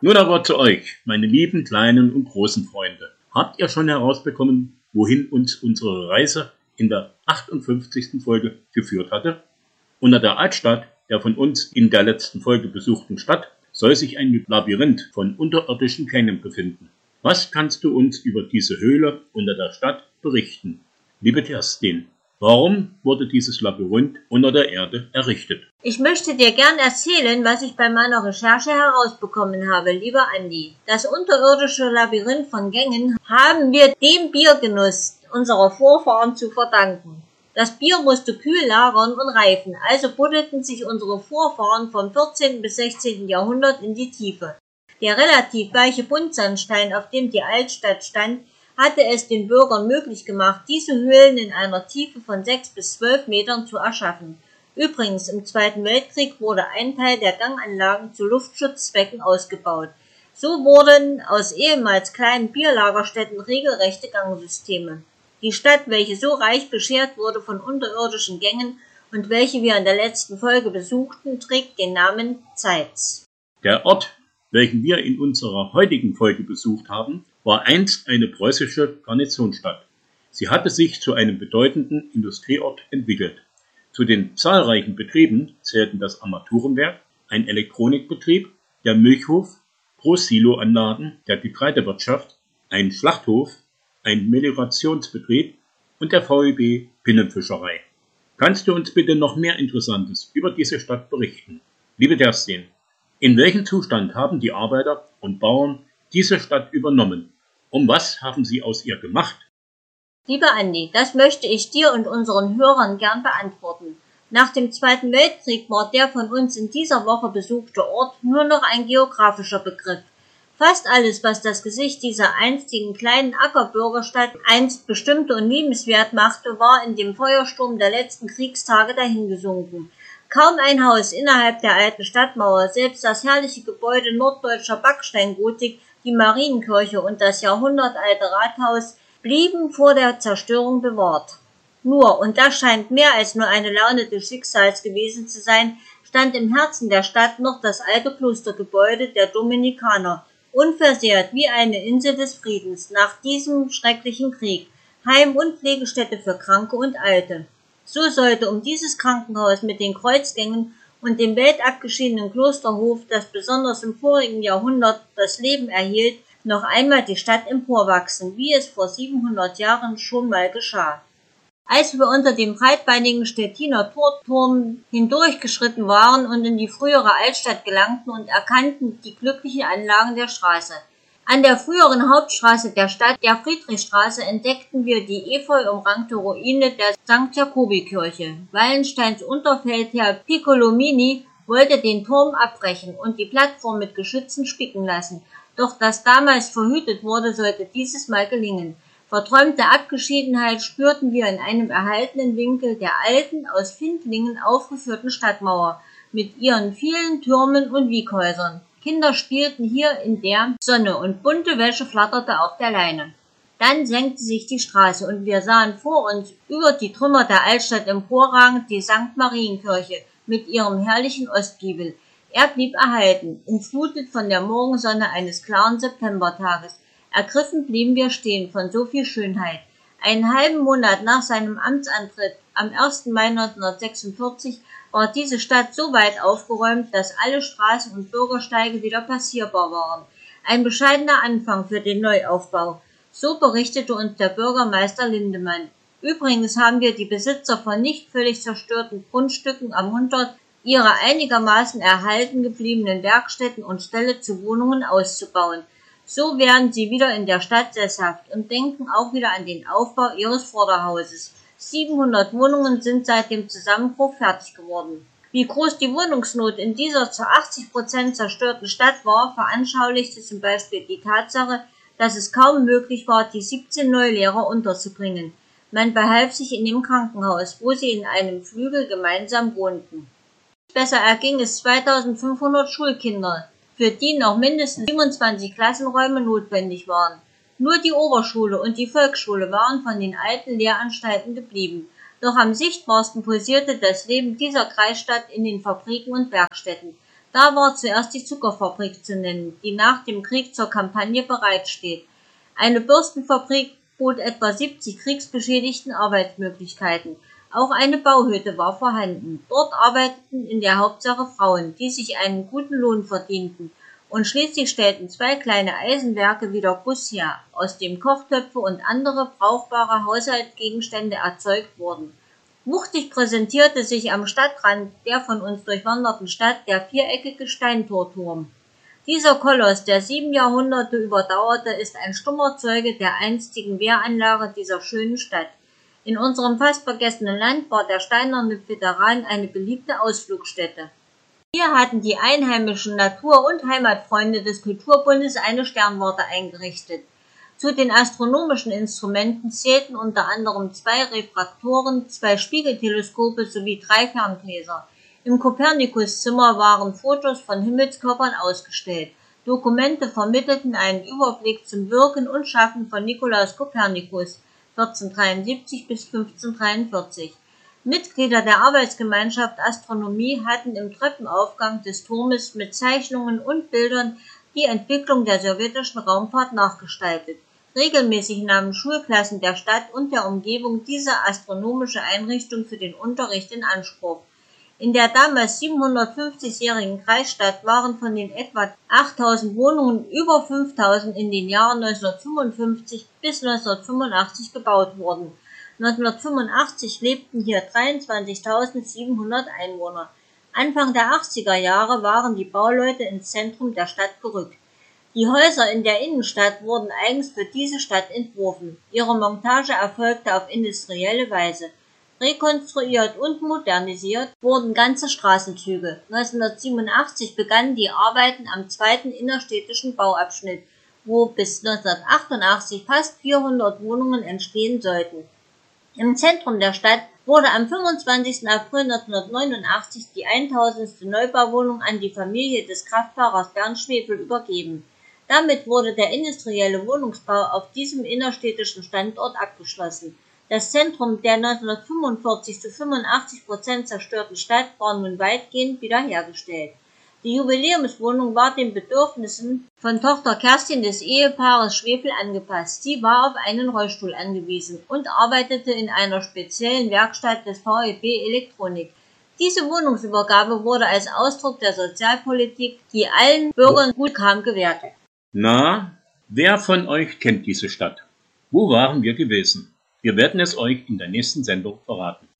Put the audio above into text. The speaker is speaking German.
Nun aber zu euch, meine lieben kleinen und großen Freunde. Habt ihr schon herausbekommen, wohin uns unsere Reise in der 58. Folge geführt hatte? Unter der Altstadt der von uns in der letzten Folge besuchten Stadt soll sich ein Labyrinth von unterirdischen Gängen befinden. Was kannst du uns über diese Höhle unter der Stadt berichten? Liebe Kerstin, warum wurde dieses Labyrinth unter der Erde errichtet? Ich möchte dir gern erzählen, was ich bei meiner Recherche herausbekommen habe, lieber Andi. Das unterirdische Labyrinth von Gängen haben wir dem Biergenuss unserer Vorfahren zu verdanken. Das Bier musste kühl lagern und reifen, also buddelten sich unsere Vorfahren vom 14. bis 16. Jahrhundert in die Tiefe. Der relativ weiche Buntsandstein, auf dem die Altstadt stand, hatte es den Bürgern möglich gemacht, diese Höhlen in einer Tiefe von 6 bis 12 Metern zu erschaffen. Übrigens, im Zweiten Weltkrieg wurde ein Teil der Ganganlagen zu Luftschutzzwecken ausgebaut. So wurden aus ehemals kleinen Bierlagerstätten regelrechte Gangsysteme. Die Stadt, welche so reich beschert wurde von unterirdischen Gängen und welche wir in der letzten Folge besuchten, trägt den Namen Zeitz. Der Ort, welchen wir in unserer heutigen Folge besucht haben, war einst eine preußische Garnisonsstadt. Sie hatte sich zu einem bedeutenden Industrieort entwickelt. Zu den zahlreichen Betrieben zählten das Armaturenwerk, ein Elektronikbetrieb, der Milchhof, Großsiloanlagen, der Getreidewirtschaft, ein Schlachthof, ein Meliorationsbetrieb und der VEB Pinnenfischerei. Kannst du uns bitte noch mehr Interessantes über diese Stadt berichten? Liebe Kerstin, in welchem Zustand haben die Arbeiter und Bauern diese Stadt übernommen? Und was haben sie aus ihr gemacht? Lieber Andi, das möchte ich dir und unseren Hörern gern beantworten. Nach dem Zweiten Weltkrieg war der von uns in dieser Woche besuchte Ort nur noch ein geografischer Begriff. Fast alles, was das Gesicht dieser einstigen kleinen Ackerbürgerstadt einst bestimmte und liebenswert machte, war in dem Feuersturm der letzten Kriegstage dahingesunken. Kaum ein Haus innerhalb der alten Stadtmauer, selbst das herrliche Gebäude norddeutscher Backsteingotik, die Marienkirche und das jahrhundertalte Rathaus blieben vor der Zerstörung bewahrt. Nur, und das scheint mehr als nur eine Laune des Schicksals gewesen zu sein, stand im Herzen der Stadt noch das alte Klostergebäude der Dominikaner, unversehrt wie eine Insel des Friedens nach diesem schrecklichen Krieg, Heim- und Pflegestätte für Kranke und Alte. So sollte um dieses Krankenhaus mit den Kreuzgängen und dem weltabgeschiedenen Klosterhof, das besonders im vorigen Jahrhundert das Leben erhielt, noch einmal die Stadt emporwachsen, wie es vor 700 Jahren schon mal geschah. Als wir unter dem breitbeinigen Stettiner Torturm hindurchgeschritten waren und in die frühere Altstadt gelangten und erkannten die glücklichen Anlagen der Straße. An der früheren Hauptstraße der Stadt, der Friedrichstraße, entdeckten wir die efeu-umrankte Ruine der St. Jakobikirche. Wallensteins Unterfeldherr Piccolomini wollte den Turm abbrechen und die Plattform mit Geschützen spicken lassen. Doch das damals verhütet wurde, sollte dieses Mal gelingen. Verträumte Abgeschiedenheit spürten wir in einem erhaltenen Winkel der alten, aus Findlingen aufgeführten Stadtmauer mit ihren vielen Türmen und Wieghäusern. Kinder spielten hier in der Sonne und bunte Wäsche flatterte auf der Leine. Dann senkte sich die Straße und wir sahen vor uns über die Trümmer der Altstadt emporragend die St. Marienkirche mit ihrem herrlichen Ostgiebel. Er blieb erhalten, umflutet von der Morgensonne eines klaren Septembertages. Ergriffen blieben wir stehen von so viel Schönheit. Einen halben Monat nach seinem Amtsantritt, am 1. Mai 1946, war diese Stadt so weit aufgeräumt, dass alle Straßen und Bürgersteige wieder passierbar waren. Ein bescheidener Anfang für den Neuaufbau. So berichtete uns der Bürgermeister Lindemann. Übrigens haben wir die Besitzer von nicht völlig zerstörten Grundstücken ermuntert, ihre einigermaßen erhalten gebliebenen Werkstätten und Ställe zu Wohnungen auszubauen. So werden sie wieder in der Stadt sesshaft und denken auch wieder an den Aufbau ihres Vorderhauses. 700 Wohnungen sind seit dem Zusammenbruch fertig geworden. Wie groß die Wohnungsnot in dieser zu 80% zerstörten Stadt war, veranschaulichte zum Beispiel die Tatsache, dass es kaum möglich war, die 17 Neulehrer unterzubringen. Man behalf sich in dem Krankenhaus, wo sie in einem Flügel gemeinsam wohnten. Besser erging es 2500 Schulkinder, für die noch mindestens 27 Klassenräume notwendig waren. Nur die Oberschule und die Volksschule waren von den alten Lehranstalten geblieben. Doch am sichtbarsten pulsierte das Leben dieser Kreisstadt in den Fabriken und Werkstätten. Da war zuerst die Zuckerfabrik zu nennen, die nach dem Krieg zur Kampagne bereitsteht. Eine Bürstenfabrik bot etwa 70 Kriegsbeschädigten Arbeitsmöglichkeiten. Auch eine Bauhütte war vorhanden. Dort arbeiteten in der Hauptsache Frauen, die sich einen guten Lohn verdienten. Und schließlich stellten 2 kleine Eisenwerke wie der Guss her, aus dem Kochtöpfe und andere brauchbare Haushaltsgegenstände erzeugt wurden. Wuchtig präsentierte sich am Stadtrand der von uns durchwanderten Stadt der viereckige Steintorturm. Dieser Koloss, der 7 Jahrhunderte überdauerte, ist ein stummer Zeuge der einstigen Wehranlage dieser schönen Stadt. In unserem fast vergessenen Land war der Steinerne Veteran eine beliebte Ausflugsstätte. Hier hatten die einheimischen Natur- und Heimatfreunde des Kulturbundes eine Sternwarte eingerichtet. Zu den astronomischen Instrumenten zählten unter anderem 2 Refraktoren, 2 Spiegelteleskope sowie 3 Ferngläser. Im Kopernikuszimmer waren Fotos von Himmelskörpern ausgestellt. Dokumente vermittelten einen Überblick zum Wirken und Schaffen von Nikolaus Kopernikus 1473 bis 1543. Mitglieder der Arbeitsgemeinschaft Astronomie hatten im Treppenaufgang des Turmes mit Zeichnungen und Bildern die Entwicklung der sowjetischen Raumfahrt nachgestaltet. Regelmäßig nahmen Schulklassen der Stadt und der Umgebung diese astronomische Einrichtung für den Unterricht in Anspruch. In der damals 750-jährigen Kreisstadt waren von den etwa 8000 Wohnungen über 5000 in den Jahren 1955 bis 1985 gebaut worden. 1985 lebten hier 23.700 Einwohner. Anfang der 80er Jahre waren die Bauleute ins Zentrum der Stadt gerückt. Die Häuser in der Innenstadt wurden eigens für diese Stadt entworfen. Ihre Montage erfolgte auf industrielle Weise. Rekonstruiert und modernisiert wurden ganze Straßenzüge. 1987 begannen die Arbeiten am 2. innerstädtischen Bauabschnitt, wo bis 1988 fast 400 Wohnungen entstehen sollten. Im Zentrum der Stadt wurde am 25. April 1989 die 1000. Neubauwohnung an die Familie des Kraftfahrers Bernd Schwefel übergeben. Damit wurde der industrielle Wohnungsbau auf diesem innerstädtischen Standort abgeschlossen. Das Zentrum der 1945 zu 85% zerstörten Stadt war nun weitgehend wiederhergestellt. Die Jubiläumswohnung war den Bedürfnissen von Tochter Kerstin des Ehepaares Schwefel angepasst. Sie war auf einen Rollstuhl angewiesen und arbeitete in einer speziellen Werkstatt des VEB Elektronik. Diese Wohnungsübergabe wurde als Ausdruck der Sozialpolitik, die allen Bürgern gut kam, gewertet. Na, wer von euch kennt diese Stadt? Wo waren wir gewesen? Wir werden es euch in der nächsten Sendung verraten.